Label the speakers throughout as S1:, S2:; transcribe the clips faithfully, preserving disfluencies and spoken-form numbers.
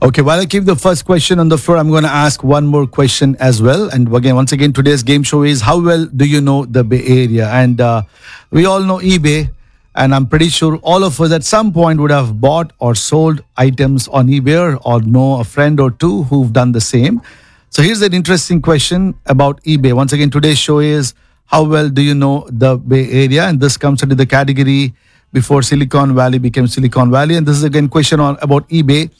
S1: Okay, while I keep the first question on the floor, I'm going to ask one more question as well. And again, once again, today's game show is how well do you know the Bay Area? And uh, we all know eBay. And I'm pretty sure all of us at some point would have bought or sold items on eBay or know a friend or two who've done the same. So here's an interesting question about eBay. Once again, today's show is how well do you know the Bay Area? And this comes under the category before Silicon Valley became Silicon Valley. And this is again question on about eBay.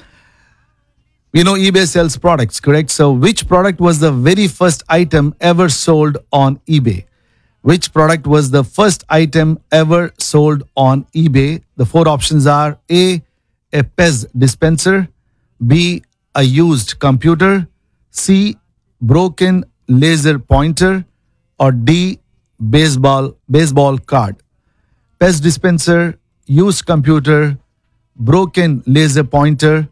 S1: We know eBay sells products, correct? So which product was the very first item ever sold on eBay? Which product was the first item ever sold on eBay? The four options are A, a Pez dispenser, B, a used computer, C, broken laser pointer, or D, baseball baseball card. Pez dispenser, used computer, broken laser pointer,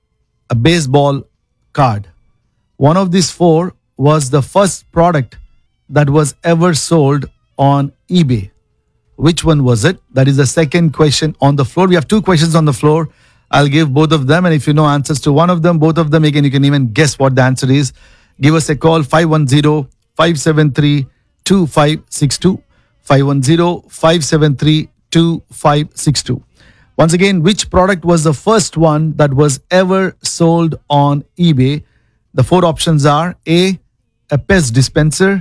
S1: a baseball card. One of these four was the first product that was ever sold on eBay. Which one was it? That is the second question on the floor. We have two questions on the floor. I'll give both of them, and if you know answers to one of them, both of them, again, you can even guess what the answer is. Give us a call, five one zero, five seven three, two five six two, five one zero, five seven three, two five six two. Once again, which product was the first one that was ever sold on eBay? The four options are A, a Pez dispenser,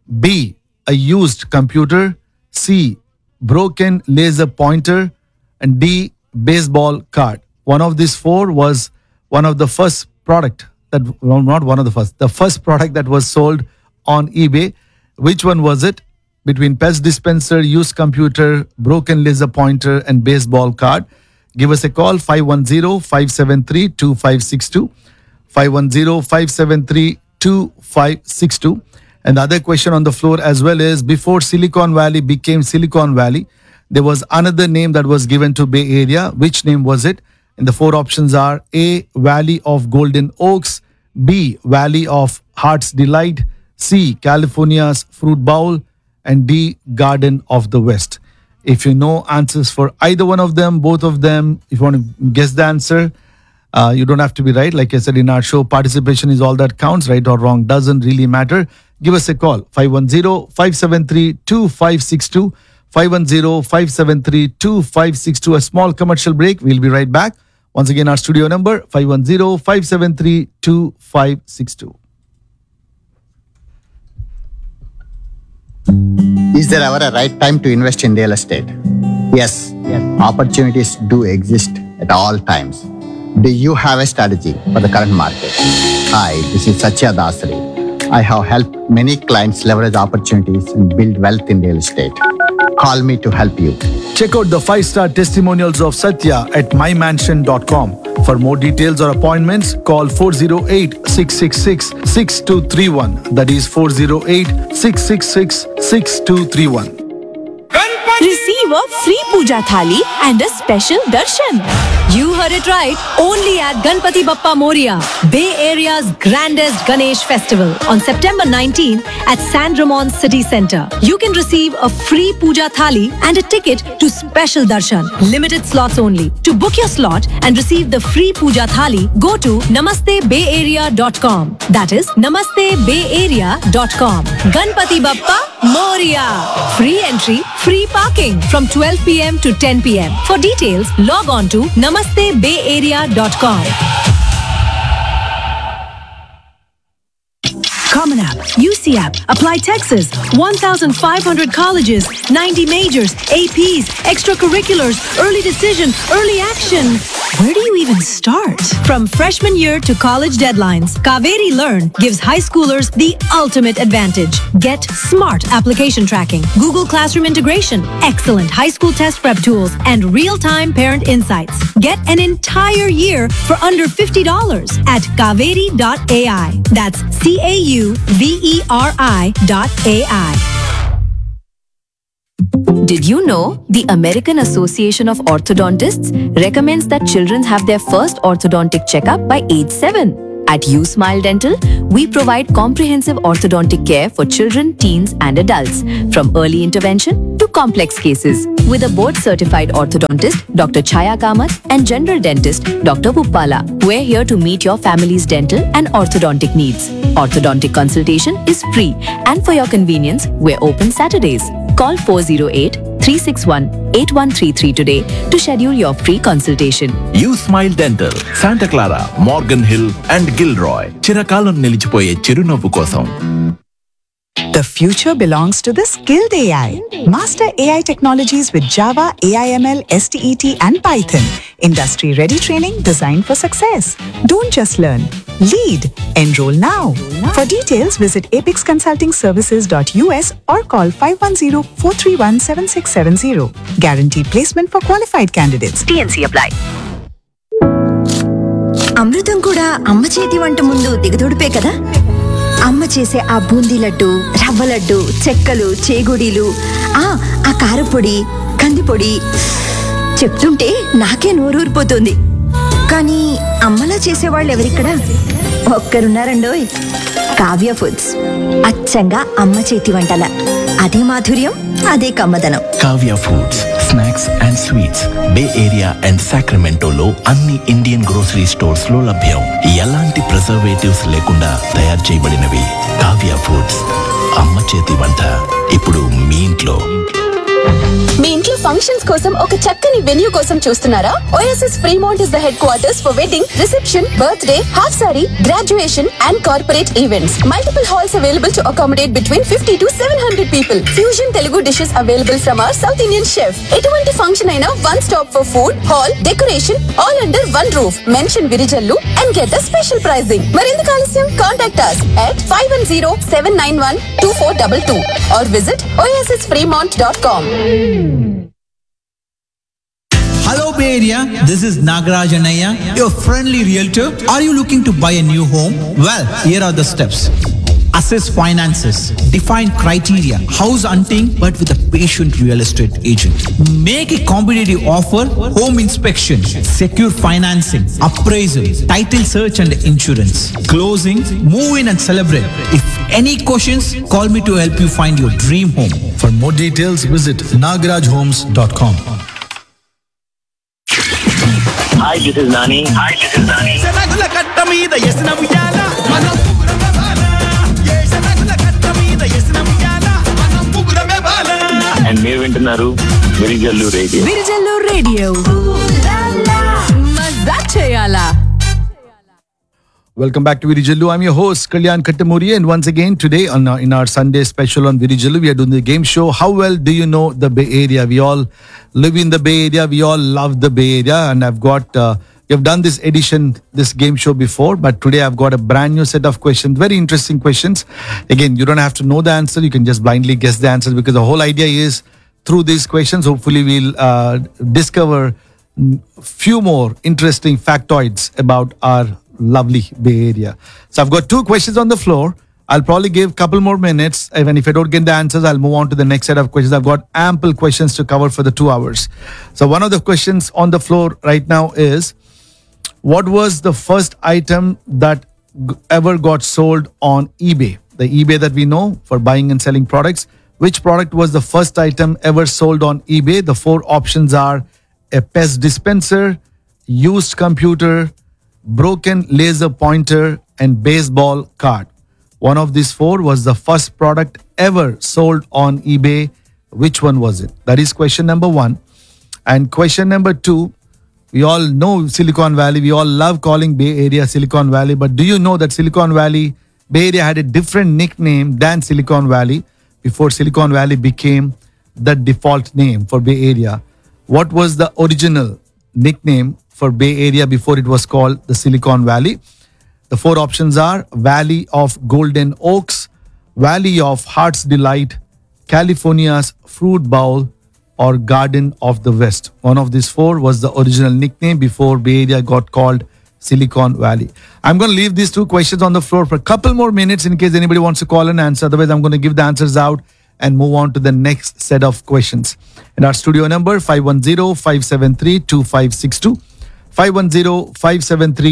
S1: B, a used computer, C, broken laser pointer, and D, baseball card. One of these four was one of the first product that, well, not one of the first, the first product that was sold on eBay. Which one was it? Between Pez dispenser, used computer, broken laser pointer, and baseball card. Give us a call, five one zero, five seven three, two five six two, five one zero, five seven three, two five six two. And the other question on the floor as well is, before Silicon Valley became Silicon Valley, there was another name that was given to Bay Area. Which name was it? And the four options are A, Valley of Golden Oaks, B, Valley of Heart's Delight, C, California's Fruit Bowl, and D, Garden of the West. If you know answers for either one of them, both of them, if you want to guess the answer, uh, you don't have to be right. Like I said in our show, participation is all that counts. Right or wrong doesn't really matter. Give us a call, five one zero, five seven three, two five six two, five one zero, five seven three, two five six two. A small commercial break. We'll be right back. Once again, our studio number, five one zero, five seven three, two five six two.
S2: Is there ever a right time to invest in real estate? Yes, yes. Opportunities do exist at all times. Do you have a strategy for the current market? Hi, this is Satya Dasari. I have helped many clients leverage opportunities and build wealth in real estate. Call me to help you.
S1: Check out the five-star testimonials of Satya at my mansion dot com. For more details or appointments, call four zero eight, six six six, six two three one. That is four zero eight, six six six, six two three one.
S3: Receive a free puja thali and a special darshan. You heard it right. Only at Ganpati Bappa Moria, Bay Area's grandest Ganesh festival on September nineteenth at San Ramon City Center. You can receive a free puja thali and a ticket to special darshan. Limited slots only. To book your slot and receive the free puja thali, go to namaste bay area dot com. That is namaste bay area dot com. Ganpati Bappa Moria. Free entry, free parking from twelve p.m. to ten p.m. For details, log on to namaste bay area dot com. Common App, U C App, Apply Texas, one thousand five hundred colleges, ninety majors, A Ps, extracurriculars, early decision, early action. Where do you even start? From freshman year to college deadlines, Kaveri Learn gives high schoolers the ultimate advantage. Get smart application tracking, Google Classroom integration, excellent high school test prep tools, and real-time parent insights. Get an entire year for under fifty dollars at kaveri dot a i. That's C A U V E R I dot A I. Did you know the American Association of Orthodontists recommends that children have their first orthodontic checkup by age seven? At U Smile Dental, we provide comprehensive orthodontic care for children, teens, and adults, from early intervention to complex cases. With a board-certified orthodontist, Doctor Chaya Kamath, and general dentist, Doctor Uppala, we're here to meet your family's dental and orthodontic needs. Orthodontic consultation is free, and for your convenience, we're open Saturdays. Call four oh eight, three six one, eight one three three today to schedule your free consultation.
S4: You Smile Dental, Santa Clara, Morgan Hill, and Gilroy. చిరకాలం నిలిచిపోయే చిరునవ్వు కోసం.
S5: The future belongs to the skilled A I. Master A I technologies with Java, A I M L, S T E T, and Python. Industry-ready training designed for success. Don't just learn. Lead. Enroll now. For details, visit apix consulting services dot U S or call five one zero, four three one, seven six seven zero. Guaranteed placement for qualified candidates. T N C apply.
S6: అమృతం కూడా అమ్మ చేతి వంట ముందు దిగదొడిపే కదా. అమ్మ చేసే ఆ బూందీ లడ్డు, రవ్వ లడ్డు, చెక్కలు, చేగుడీలు, ఆ ఆ కారపొడి, కందిపొడి చెప్తుంటే నాకే నోరూరిపోతుంది. కానీ అమ్మలా చేసేవాళ్ళు ఎవరిక్కడ? ఒక్కరున్నారండోయ్, కావ్య ఫుడ్స్. అచ్చంగా అమ్మ చేతి వంటల అదే మాధుర్యం, అదే కమ్మదనం.
S4: Kavya foods, snacks and sweets, bay area and సాక్రమెంటోలో అన్ని ఇండియన్ గ్రోసరీ స్టోర్స్ లో లభ్యం. ఎలాంటి ప్రిజర్వేటివ్స్ లేకుండా తయారు చేయబడినవి. కావ్య ఫుడ్స్, అమ్మ చేతి వంట ఇప్పుడు మీ ఇంట్లో.
S7: మీ ఇంట్లో ఫంక్షన్స్ కోసం ఒక చక్కని వెన్యూ కోసం చూస్తున్నారా? OSS Fremont is the head quarters for wedding, reception, birthday, half sorry, graduation and corporate events. Multiple halls available to accommodate between fifty to seven hundred people. Fusion Telugu dishes available from our south Indian chef. ఎటువంటి function అయినా one stop for food, hall, decoration, all under one roof. Mention Virijallu and get the special pricing. మరెందుకు ఆలస్యం? Contact us at five one zero, seven nine one, two four two two or visit o s s fremont dot com.
S8: Hello Bay Area, this is Nagaraj Anaya, your friendly realtor. Are you looking to buy a new home? Well, here are the steps. Assess finances, define criteria, house hunting but with a patient real estate agent. Make a competitive offer, home inspection, secure financing, appraisal, title search and insurance, closing, move in and celebrate. If any questions, call me to help you find your dream home.
S1: For more details, visit nagaraj homes dot com.
S9: Hi, this is Nani. Hi, this is Nani. And మీరు వింటున్నారు Virijallu radio.
S3: Virijallu radio. మజాక్ చేయాలా?
S1: Welcome back to Virijallu. I'm your host, Kalyan Kattamuri, and once again today on uh, in our Sunday special on Virijallu, we are doing the game show. How well do you know the Bay Area? We all live in the Bay Area. We all love the Bay Area, and I've got uh, we have done this edition, this game show before, but today I've got a brand new set of questions, very interesting questions. Again, you don't have to know the answer; you can just blindly guess the answer, because the whole idea is through these questions, hopefully, we'll uh, discover few more interesting factoids about our lovely Bay Area. So I've got two questions on the floor. I'll probably give a couple more minutes, and if I don't get the answers, I'll move on to the next set of questions. I've got ample questions to cover for the two hours. So one of the questions on the floor right now is, what was the first item that g- ever got sold on eBay? The eBay that we know for buying and selling products. Which product was the first item ever sold on eBay? The four options are a pest dispenser, used computer, broken laser pointer, and baseball card. One of these four was the first product ever sold on eBay. Which one was it? That is question number one. And question number two, we all know Silicon Valley. We all love calling Bay Area Silicon Valley. But do you know that Silicon Valley, Bay Area had a different nickname than Silicon Valley before Silicon Valley became the default name for Bay Area? What was the original nickname for Bay Area before it was called the Silicon Valley? The four options are Valley of Golden Oaks, Valley of Heart's Delight, California's Fruit Bowl, or Garden of the West. One of these four was the original nickname before Bay Area got called Silicon Valley. I'm going to leave these two questions on the floor for a couple more minutes in case anybody wants to call and answer. Otherwise, I'm going to give the answers out and move on to the next set of questions. And our studio number, five one zero, five seven three, two five six two. five one zero, five seven three,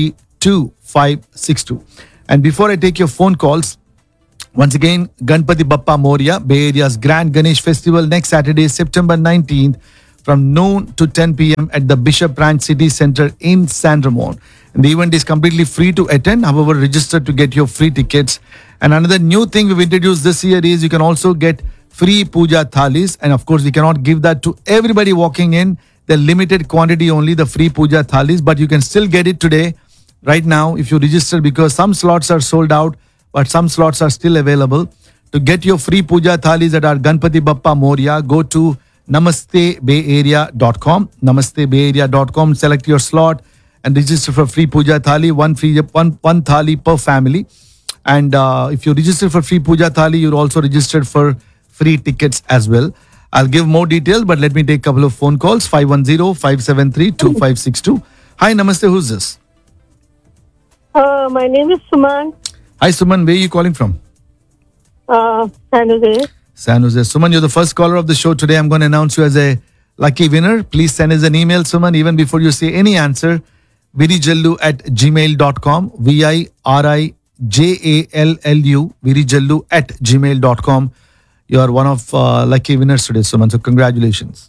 S1: two five six two. And before I take your phone calls, once again, Ganpati Bappa Moria, Bay Area's Grand Ganesh Festival next Saturday, September nineteenth, from noon to ten p.m. at the Bishop Ranch City Center in San Ramon. And the event is completely free to attend. However, register to get your free tickets. And another new thing we've introduced this year is you can also get free puja thalis. And of course, we cannot give that to everybody walking in. They're limited quantity only, the free puja thalis. But you can still get it today, right now, if you register, because some slots are sold out, but some slots are still available. To get your free puja thalis at our Ganpati Bappa Moria, go to namaste bay area dot com. namaste bay area dot com. Select your slot and register for free puja thali. One free one one thali per family. And uh, if you register for free puja thali, you're also registered for free tickets as well. I'll give more details, but let me take a couple of phone calls. five one zero, five seven three, two five six two. Hi, namaste. Who's this?
S10: Uh, my name is Suman.
S1: Hi, Suman. Where are you calling from?
S10: Uh, San Jose.
S1: San Jose. Suman, you're the first caller of the show today. I'm going to announce you as a lucky winner. Please send us an email, Suman, even before you say any answer. virijallu at gmail dot com. V I R I J A L L U. virijallu at gmail dot com. You are one of uh, lucky winners today, Suman. So congratulations.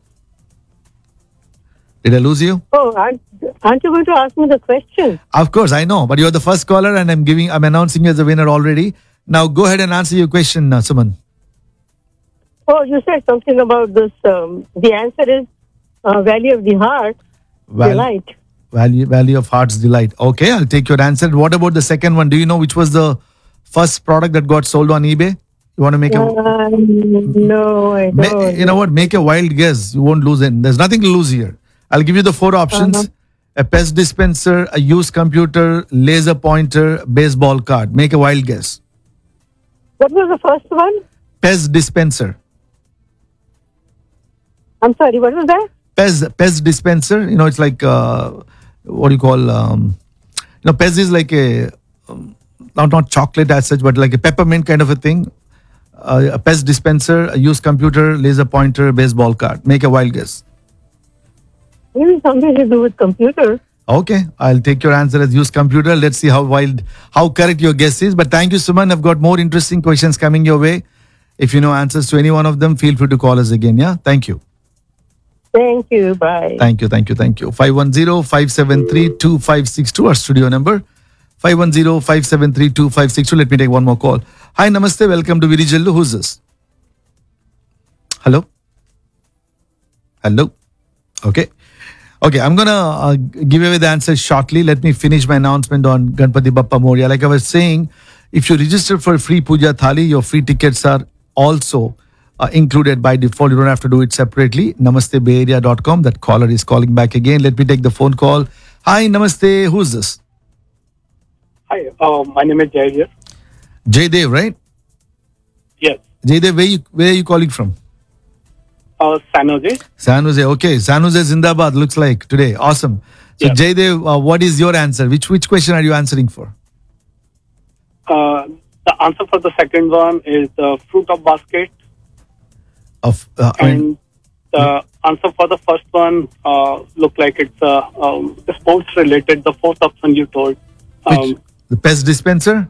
S1: Did I lose you?
S10: Oh, aren't, aren't you going to ask me the question?
S1: Of course, I know. But you're the first caller and I'm giving, I'm announcing you as a winner already. Now go ahead and answer your question, uh, Suman.
S10: Oh, you said something about this. Um, the answer is uh, Valley of the Heart,
S1: Val-
S10: Delight.
S1: Valley, Valley of Heart's Delight. Okay, I'll take your answer. What about the second one? Do you know which was the first product that got sold on eBay? You want to make a...
S10: Uh, no, I
S1: Ma-
S10: don't.
S1: you know what? Make a wild guess. You won't lose it. There's nothing to lose here. I'll give you the four options.
S10: Uh-huh.
S1: A pest dispenser, a used computer, laser pointer, baseball card. Make a wild guess.
S10: What was the first one?
S1: Pest dispenser.
S10: I'm sorry, what was that?
S1: Pez, Pez dispenser. You know, it's like, uh, what do you call, um, you know, Pez is like a, um, not, not chocolate as such, but like a peppermint kind of a thing. Uh, a Pez dispenser, a used computer, laser pointer, baseball card. Make a wild guess.
S10: Maybe something to do with computer.
S1: Okay, I'll take your answer as used computer. Let's see how wild, how correct your guess is. But thank you, Suman. I've got more interesting questions coming your way. If you know answers to any one of them, feel free to call us again. Yeah, thank you.
S10: Thank you. Bye.
S1: Thank you, thank you, thank you. five one zero, five seven three, two five six two, our studio number. five one zero, five seven three, two five six two. Let me take one more call. Hi, namaste. Welcome to Virijallu. Who's this? Hello? Hello? Okay. Okay, I'm going to uh, give away the answer shortly. Let me finish my announcement on Ganpati Bappa Moria. Like I was saying, if you register for free puja thali, your free tickets are also uh, included by default. You don't have to do it separately. namaste bay area dot com. That caller is calling back again. Let me take the phone call. Hi, namaste. Who's this?
S11: Hi, uh, my name is Jay here.
S1: Jaydev, right?
S11: Yes.
S1: Jaydev, where, you, where are you calling from?
S11: Uh, San Jose.
S1: San Jose. Okay. San Jose Zindabad looks like today. Awesome. So,
S11: Yeah.
S1: Jaydev, uh, what is your answer? Which which question are you answering for?
S11: Uh, the answer for the second one is the fruit of basket,
S1: Of uh, I mean,
S11: and the answer for the first one uh, look like it's uh, um, sports related. The fourth option you told. Um,
S1: the pest dispenser,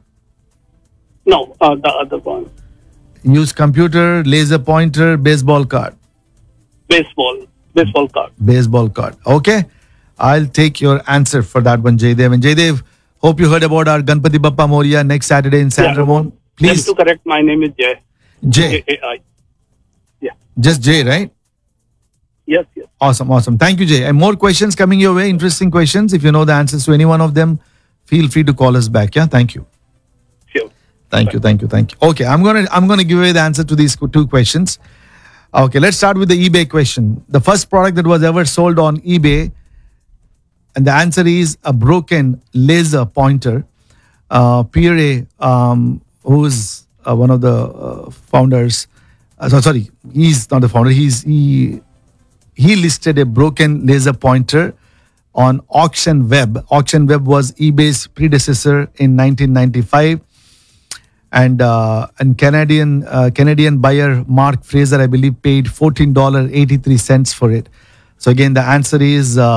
S11: no, uh, the other one,
S1: used computer, laser pointer, baseball card.
S11: baseball, baseball card.
S1: Baseball card. Okay. I'll take your answer for that one, Jaydev. And Jaydev, hope you heard about our Ganpati Bappa Moria next Saturday in San
S11: Yeah.
S1: Ramon. Please,
S11: Just to correct, my name is Jay.
S1: Jay.
S11: J A I. Yeah.
S1: Just Jay, right?
S11: Yes. Yes.
S1: Awesome, awesome. Thank you, Jay. And more questions coming your way, interesting questions. If you know the answers to any one of them, feel free to call us back. Yeah, thank you.
S11: Sure.
S1: Thank you, thank you, thank you. Okay, I'm gonna I'm gonna give away the answer to these two questions. Okay, let's start with the eBay question. The first product that was ever sold on eBay, and the answer is a broken laser pointer. Uh, Pierre, um, who's uh, one of the uh, founders, uh, so, sorry, he's not the founder. He's he he listed a broken laser pointer on Auction Web. Auction Web was eBay's predecessor in nineteen ninety-five. And uh, and Canadian uh, Canadian buyer Mark Fraser, I believe, paid fourteen dollars and eighty-three cents for it. So again, the answer is uh,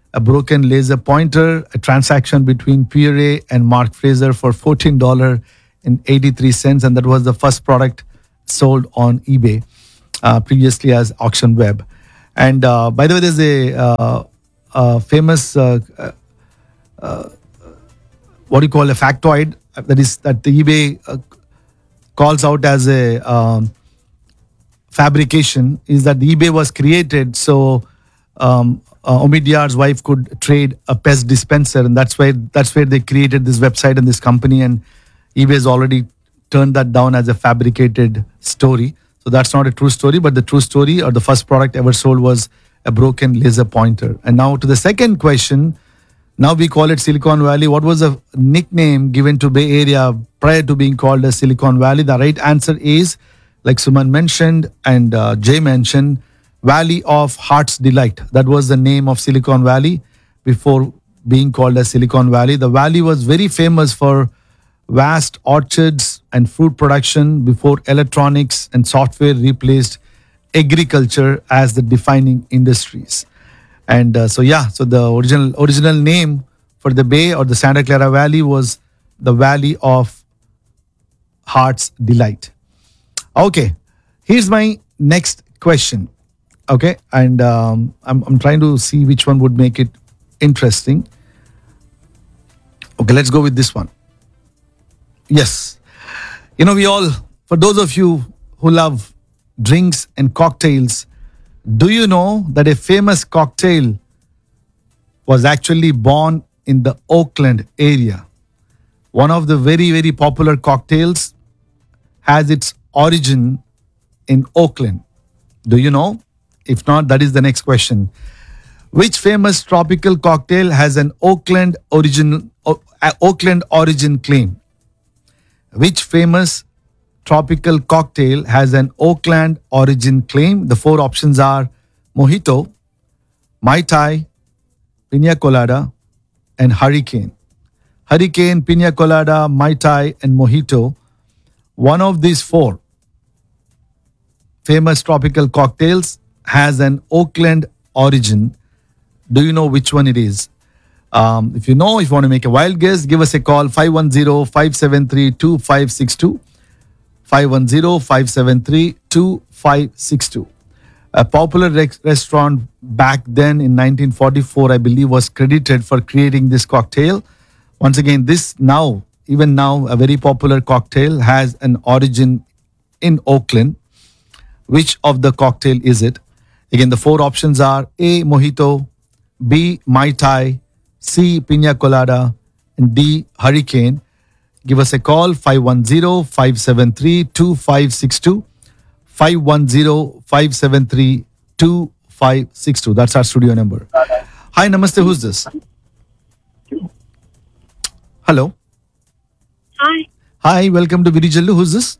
S1: a broken laser pointer, a transaction between Pierre and Mark Fraser for fourteen dollars and eighty-three cents. And that was the first product sold on eBay, uh, previously as Auction Web. And uh, by the way, there's a, uh, a famous, uh, uh, what do you call a factoid, that is that the eBay uh, calls out as a um, fabrication, is that the eBay was created so um, uh, Omidyar's wife could trade a pest dispenser, and that's why that's where they created this website and this company. And eBay has already turned that down as a fabricated story. So that's not a true story, but the true story or the first product ever sold was a broken laser pointer. And now to the second question. Now we call it Silicon Valley. What was the nickname given to Bay Area prior to being called as Silicon Valley? The right answer is, like Suman mentioned and uh, Jay mentioned, Valley of Heart's Delight. That was the name of Silicon Valley before being called as Silicon Valley. The valley was very famous for vast orchards and fruit production before electronics and software replaced agriculture as the defining industries. And uh, so, yeah, so the original original name for the Bay or the Santa Clara Valley was the Valley of Heart's Delight. Okay, here's my next question. Okay, and um, I'm, I'm trying to see which one would make it interesting. Okay, let's go with this one. Yes. You know, we all, for those of you who love drinks and cocktails, do you know that a famous cocktail was actually born in the Oakland area? One of the very, very popular cocktails has its origin in Oakland. Do you know? If not, that is the next question. Which famous tropical cocktail has an Oakland origin, o- uh, Oakland origin claim? Which famous tropical cocktail has an Oakland origin claim? The four options are Mojito, Mai Tai, Pina Colada, and Hurricane. Hurricane, Pina Colada, Mai Tai, and Mojito. One of these four famous tropical cocktails has an Oakland origin. Do you know which one it is? Um, if you know, if you want to make a wild guess, give us a call, five one zero, five seven three, two five six two. five one zero, five seven three, two five six two. A popular re- restaurant back then in nineteen forty-four, I believe, was credited for creating this cocktail. Once again, this now, even now, a very popular cocktail has an origin in Oakland. Which of the cocktail is it? Again, the four options are A, Mojito, B, Mai Tai, C, Pina Colada, and D, Hurricane. Give us a call, five one zero, five seven three, two five six two, five one zero, five seven three, two five six two. That's our studio number. Hi, Namaste, who's this? Hello.
S12: Hi.
S1: Hi, welcome to Virijallu. Who's this?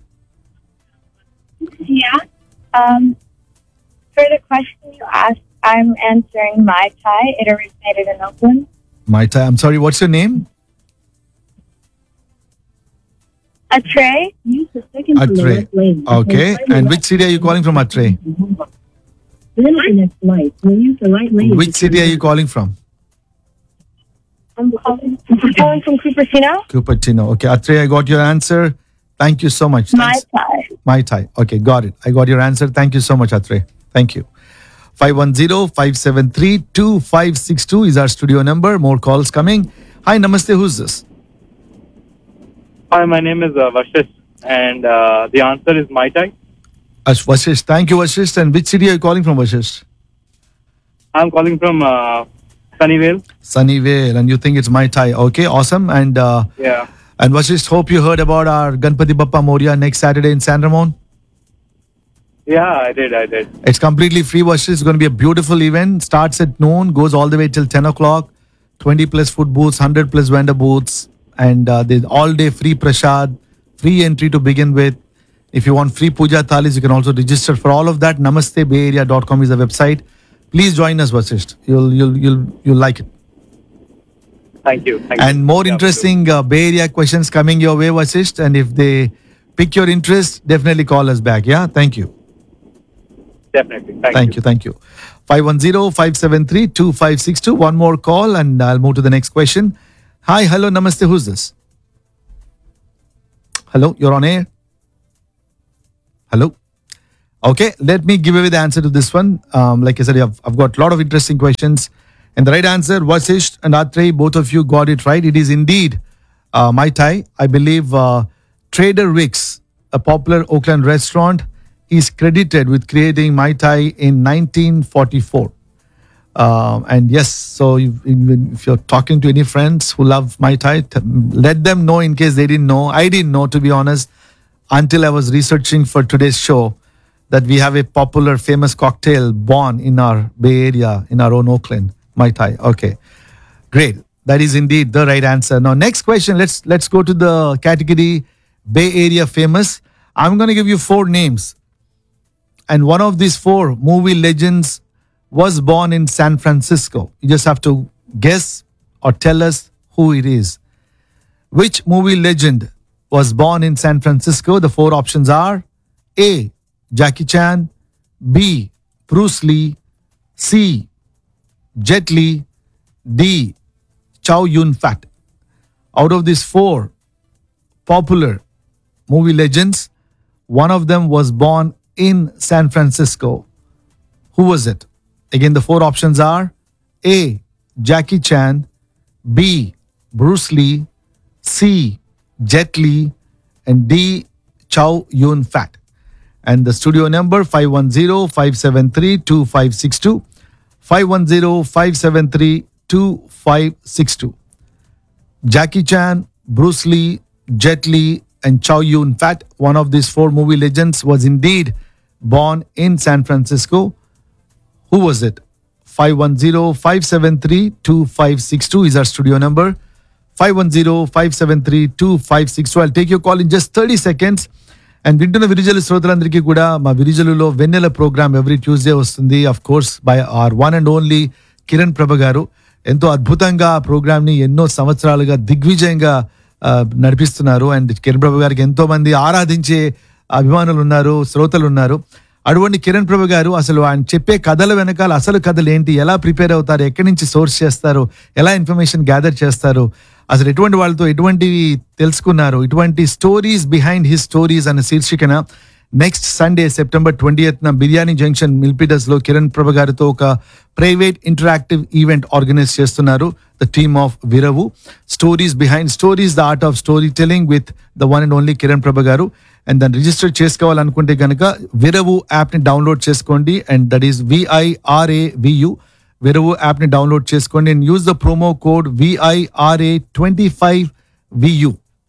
S12: Yeah. Um, for the question you asked, I'm answering Mai Tai. It originated in Oakland.
S1: Mai Tai. I'm sorry, what's your name?
S12: Atre.
S1: Atre. Okay. And which city are you calling from, Atre? Which city are you calling from?
S12: I'm calling, I'm calling from Cupertino.
S1: Cupertino. Okay, Atre, I got your answer. Thank you so much.
S12: Mai
S1: Thanks.
S12: Tai.
S1: Mai Tai. Okay, got it. I got your answer. Thank you so much, Atre. Thank you. five one zero, five seven three, two five six two is our studio number. More calls coming. Hi, Namaste. Who's this?
S13: Hi, my name is uh, Vashish, and uh, the answer is Mai Tai.
S1: Ash Vashish. Thank you, Vashish. And which city are you calling from, Vashish?
S13: I'm calling from uh, Sunnyvale.
S1: Sunnyvale. And you think it's Mai Tai. Okay, awesome. And uh,
S13: Yeah.
S1: and Vashish, hope you heard about our Ganpati Bappa Moria next Saturday in San Ramon.
S13: Yeah, I did, I did.
S1: It's completely free, Vashish. It's going to be a beautiful event. Starts at noon, goes all the way till ten o'clock. twenty plus food booths, one hundred plus vendor booths. And uh, there's all day free prasad, free entry to begin with. If you want free puja thalis, you can also register for all of that. namaste bay area dot com is the website. Please join us, Vashish. You'll, you'll, you'll, you'll like it.
S13: Thank you. Thank
S1: And
S13: you.
S1: more
S13: Yeah,
S1: interesting uh, Bay Area questions coming your way, Vashish. And if they pick your interest, definitely call us back. Yeah, thank you.
S13: Definitely. Thank,
S1: Thank you. Thank you. five one zero, five seven three, two five six two. One more call and I'll move to the next question. Hi, hello, namaste. Who's this? Hello, you're on air. Hello. Okay, let me give away the answer to this one. Um, like I said, I've, I've got a lot of interesting questions. And the right answer, Vasisht and Atrey, both of you got it right. It is indeed uh, Mai Tai. I believe uh, Trader Vic's, a popular Oakland restaurant, is credited with creating Mai Tai in nineteen forty-four. Um, and yes, so if, if you're talking to any friends who love Mai Tai, t- let them know in case they didn't know. I didn't know, to be honest, until I was researching for today's show, that we have a popular, famous cocktail born in our Bay Area, in our own Oakland, Mai Tai. Okay, great. That is indeed the right answer. Now, next question. Let's let's go to the category Bay Area famous. I'm going to give you four names, and one of these four movie legends was born in San Francisco. You just have to guess or tell us who it is. Which movie legend was born in San Francisco? The four options are A. Jackie Chan, B. Bruce Lee, C. Jet Li, D. Chow Yun-fat. Out of these four popular movie legends, one of them was born in San Francisco. Who was it? Again, the four options are A. Jackie Chan, B. Bruce Lee, C. Jet Li, and D. Chow Yun-fat. And the studio number five one zero, five seven three, two five six two, five one zero, five seven three, two five six two. Jackie Chan, Bruce Lee, Jet Li, and Chow Yun-fat, one of these four movie legends, was indeed born in San Francisco. Who was it? five one zero, five seven three, two five six two is our studio number. five one zero, five seven three, two five six two. I'll take your call in just thirty seconds. And వింటున్న విరిజలు శ్రోతలందరికీ కూడా మా విరిజలులో వెన్నెల programme every Tuesday వస్తుంది. Of course by are one and only Kiran ప్రభ గారు ఎంతో అద్భుతంగా ఆ ప్రోగ్రామ్ని ఎన్నో సంవత్సరాలుగా దిగ్విజయంగా నడిపిస్తున్నారు. అండ్ కిరణ్ ప్రభ గారికి ఎంతో మంది ఆరాధించే అభిమానులు ఉన్నారు, శ్రోతలు ఉన్నారు. అటువంటి కిరణ్ ప్రభ గారు అసలు ఆయన చెప్పే కథల వెనకాల అసలు కథలు ఏంటి, ఎలా ప్రిపేర్ అవుతారు, ఎక్కడి నుంచి సోర్స్ చేస్తారు, ఎలా ఇన్ఫర్మేషన్ గ్యాదర్ చేస్తారు, అసలు ఎటువంటి వాళ్ళతో ఎటువంటివి తెలుసుకున్నారు, ఇటువంటి స్టోరీస్ బిహైండ్ హిస్ స్టోరీస్ అనే శీర్షికన నెక్స్ట్ సండే సెప్టెంబర్ ట్వంటీయత్ న బిర్యానీ జంక్షన్ మిల్పీటస్ లో కిరణ్ ప్రభ గారితో ఒక ప్రైవేట్ ఇంటరాక్టివ్ ఈవెంట్ ఆర్గనైజ్ చేస్తున్నారు. The team of విరవు. Stories behind stories, the art of story telling with the one and only Kiran ప్రభ గారు. అండ్ దాన్ని రిజిస్టర్ చేసుకోవాలనుకుంటే కనుక విరవు యాప్ని డౌన్లోడ్ చేసుకోండి. And that is విఐఆర్ఏవియు. విరవు యాప్ని డౌన్లోడ్ చేసుకోండి and use the promo code విఐఆర్ఏ twenty five VU.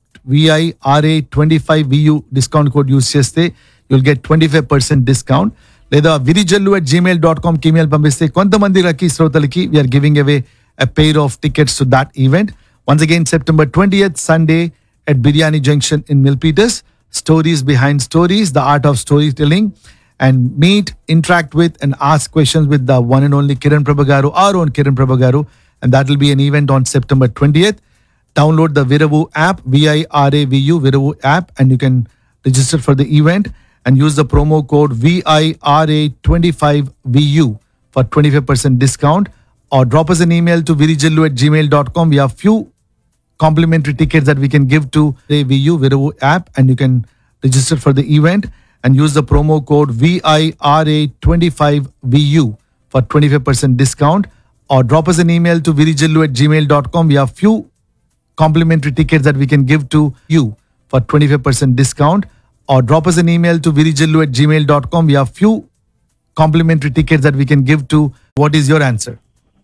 S1: విఐఆర్ఏ twenty five VU discount code use చేస్తే you'll get twenty five percent discount. లేదా Virijallu at Gmail dot కామ్కి email పంపిస్తే కొంతమంది లక్కీ శ్రోతలకి we are giving away a pair of tickets to that event. Once again, September twentieth, Sunday at Biryani Junction in Milpitas. Stories behind stories, the art of storytelling. And meet, interact with, and ask questions with the one and only Kiran Prabha garu, our own Kiran Prabha garu. And that will be an event on September twentieth. Download the Viravu app, V I R A V U, Viravu app, and you can register for the event and use the promo code V I R A twenty-five V U for twenty-five percent discount. Or drop us an email to virijillu at gmail dot com. We have few complimentary tickets that we can give to the V U Viravu app, and you can register for the event and use the promo code V I R A twenty-five V U for twenty-five percent discount. Or drop us an email to virijillu at gmail dot com. We have few complimentary tickets that we can give to you for twenty-five percent discount. Or drop us an email to virijillu at gmail dot com. We have few complimentary tickets that we can give to. What is your answer?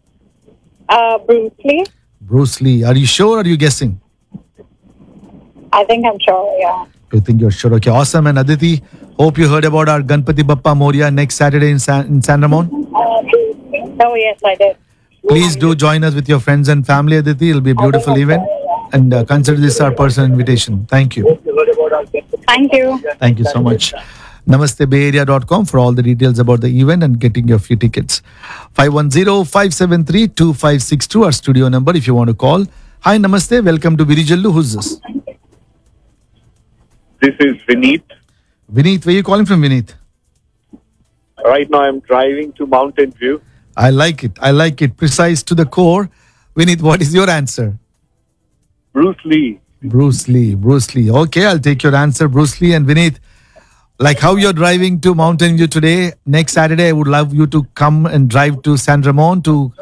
S12: Uh, Bruce Lee.
S1: Bruce Lee. Are you sure or are you guessing?
S12: I think I'm sure, yeah.
S1: You think you're sure? Okay, awesome. And Aditi, hope you heard about our Ganpati Bappa Moria next Saturday in San, in San Ramon.
S12: Uh, oh, yes, I did.
S1: Please do join us with your friends and family, Aditi. It'll be a beautiful event. And uh, consider this our personal invitation. Thank you.
S12: Thank you.
S1: Thank you so much. namaste bay area dot com for all the details about the event and getting your free tickets. five one zero, five seven three, two five six two, our studio number if you want to call. Hi, namaste. Welcome to Virijallu. Who's this?
S13: This is Vineet.
S1: Vineet, where are you calling from, Vineet?
S14: Right now, I'm driving to Mountain View.
S1: I like it. I like it. Precise to the core. Vinith, what is your answer?
S14: Bruce Lee.
S1: Bruce Lee. Bruce Lee. Okay, I'll take your answer, Bruce Lee. And Vinith, like how you're driving to Mountain View today, next Saturday, I would love you to come and drive to San Ramon to